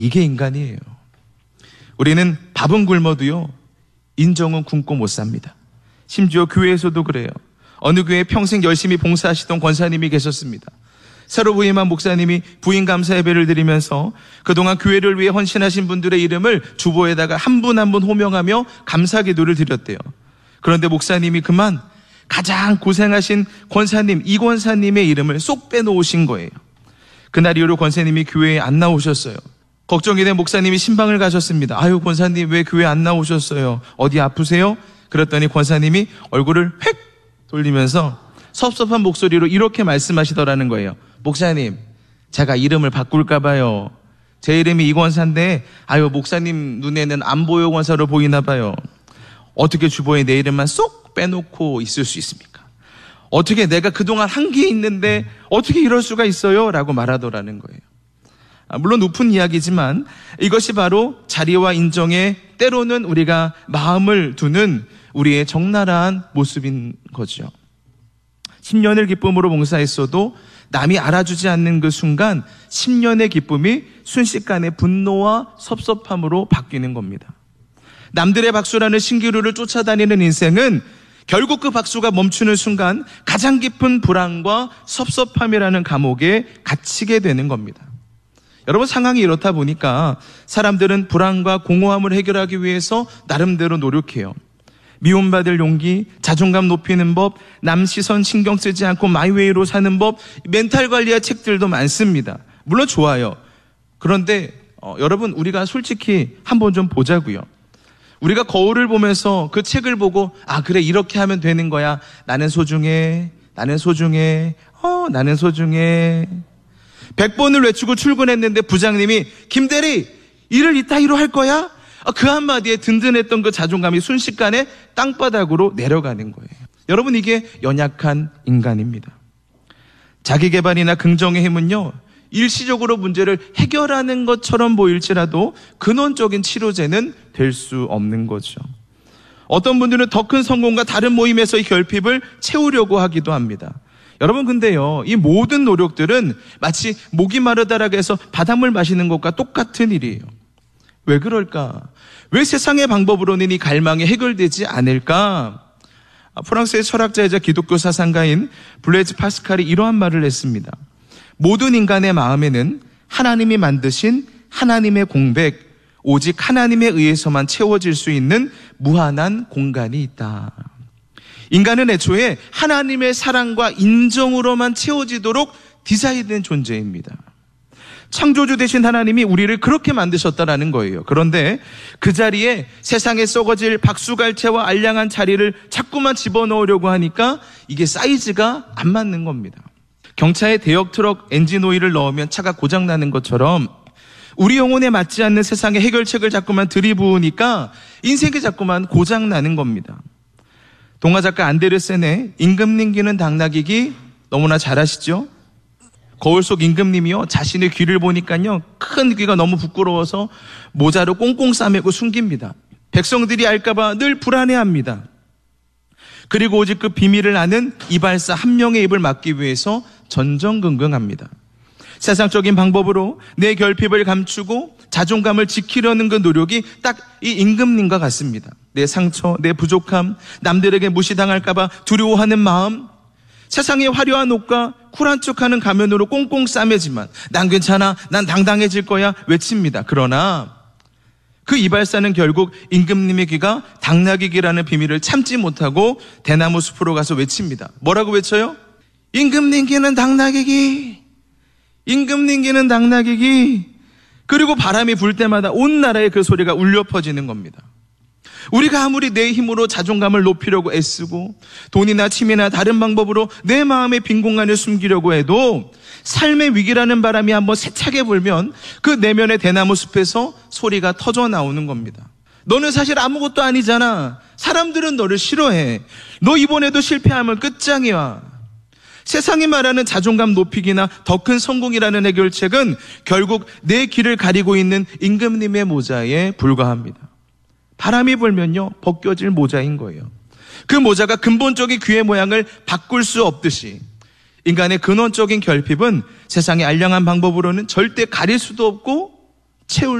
이게 인간이에요. 우리는 밥은 굶어도요, 인정은 굶고 못 삽니다. 심지어 교회에서도 그래요. 어느 교회에 평생 열심히 봉사하시던 권사님이 계셨습니다. 새로 부임한 목사님이 부임 감사 예배를 드리면서 그동안 교회를 위해 헌신하신 분들의 이름을 주보에다가 한 분 한 분 호명하며 감사 기도를 드렸대요. 그런데 목사님이 그만 가장 고생하신 권사님, 이 권사님의 이름을 쏙 빼놓으신 거예요. 그날 이후로 권사님이 교회에 안 나오셨어요. 걱정이 된 목사님이 신방을 가셨습니다. 아유, 권사님 왜 교회 안 나오셨어요? 어디 아프세요? 그랬더니 권사님이 얼굴을 획 돌리면서 섭섭한 목소리로 이렇게 말씀하시더라는 거예요. 목사님, 제가 이름을 바꿀까 봐요. 제 이름이 이권사인데 아유, 목사님 눈에는 안 보여 권사로 보이나 봐요. 어떻게 주보에 내 이름만 쏙 빼놓고 있을 수 있습니까? 어떻게 내가 그동안 한 게 있는데 어떻게 이럴 수가 있어요? 라고 말하더라는 거예요. 물론 높은 이야기지만 이것이 바로 자리와 인정에 때로는 우리가 마음을 두는 우리의 적나라한 모습인 거죠. 10년을 기쁨으로 봉사했어도 남이 알아주지 않는 그 순간 10년의 기쁨이 순식간에 분노와 섭섭함으로 바뀌는 겁니다. 남들의 박수라는 신기루를 쫓아다니는 인생은 결국 그 박수가 멈추는 순간 가장 깊은 불안과 섭섭함이라는 감옥에 갇히게 되는 겁니다. 여러분, 상황이 이렇다 보니까 사람들은 불안과 공허함을 해결하기 위해서 나름대로 노력해요. 미움받을 용기, 자존감 높이는 법, 남 시선 신경 쓰지 않고 마이웨이로 사는 법, 멘탈 관리할 책들도 많습니다. 물론 좋아요. 그런데 여러분, 우리가 솔직히 한번 좀 보자고요. 우리가 거울을 보면서 그 책을 보고 아, 그래, 이렇게 하면 되는 거야. 나는 소중해, 나는 소중해, 나는 소중해. 100번을 외치고 출근했는데 부장님이 김대리, 일을 이따위로 할 거야? 그 한마디에 든든했던 그 자존감이 순식간에 땅바닥으로 내려가는 거예요. 여러분, 이게 연약한 인간입니다. 자기개발이나 긍정의 힘은요, 일시적으로 문제를 해결하는 것처럼 보일지라도 근원적인 치료제는 될 수 없는 거죠. 어떤 분들은 더 큰 성공과 다른 모임에서의 결핍을 채우려고 하기도 합니다. 여러분, 근데요, 이 모든 노력들은 마치 목이 마르다라고 해서 바닷물 마시는 것과 똑같은 일이에요. 왜 그럴까? 왜 세상의 방법으로는 이 갈망이 해결되지 않을까? 프랑스의 철학자이자 기독교 사상가인 블레즈 파스칼이 이러한 말을 했습니다. 모든 인간의 마음에는 하나님이 만드신 하나님의 공백, 오직 하나님에 의해서만 채워질 수 있는 무한한 공간이 있다. 인간은 애초에 하나님의 사랑과 인정으로만 채워지도록 디자인된 존재입니다. 창조주 되신 하나님이 우리를 그렇게 만드셨다라는 거예요. 그런데 그 자리에 세상에 썩어질 박수갈채와 알량한 자리를 자꾸만 집어넣으려고 하니까 이게 사이즈가 안 맞는 겁니다. 경차에 대역 트럭 엔진 오일을 넣으면 차가 고장나는 것처럼 우리 영혼에 맞지 않는 세상의 해결책을 자꾸만 들이부으니까 인생이 자꾸만 고장나는 겁니다. 동화작가 안데르센의 임금님 귀는 당나귀기 너무나 잘 아시죠? 거울 속 임금님이요, 자신의 귀를 보니까요, 큰 귀가 너무 부끄러워서 모자로 꽁꽁 싸매고 숨깁니다. 백성들이 알까봐 늘 불안해합니다. 그리고 오직 그 비밀을 아는 이발사 한 명의 입을 막기 위해서 전전긍긍합니다. 세상적인 방법으로 내 결핍을 감추고 자존감을 지키려는 그 노력이 딱 이 임금님과 같습니다. 내 상처, 내 부족함, 남들에게 무시당할까봐 두려워하는 마음, 세상의 화려한 옷과 쿨한 척하는 가면으로 꽁꽁 싸매지만 난 괜찮아, 난 당당해질 거야 외칩니다. 그러나 그 이발사는 결국 임금님의 귀가 당나귀기라는 비밀을 참지 못하고 대나무 숲으로 가서 외칩니다. 뭐라고 외쳐요? 임금님 귀는 당나귀기, 임금님 귀는 당나귀기. 그리고 바람이 불 때마다 온 나라에 그 소리가 울려 퍼지는 겁니다. 우리가 아무리 내 힘으로 자존감을 높이려고 애쓰고 돈이나 취미나 다른 방법으로 내 마음의 빈 공간을 숨기려고 해도 삶의 위기라는 바람이 한번 세차게 불면 그 내면의 대나무 숲에서 소리가 터져 나오는 겁니다. 너는 사실 아무것도 아니잖아. 사람들은 너를 싫어해. 너 이번에도 실패하면 끝장이야. 세상이 말하는 자존감 높이기나 더 큰 성공이라는 해결책은 결국 내 귀를 가리고 있는 임금님의 모자에 불과합니다. 바람이 불면요, 벗겨질 모자인 거예요. 그 모자가 근본적인 귀의 모양을 바꿀 수 없듯이 인간의 근원적인 결핍은 세상의 알량한 방법으로는 절대 가릴 수도 없고 채울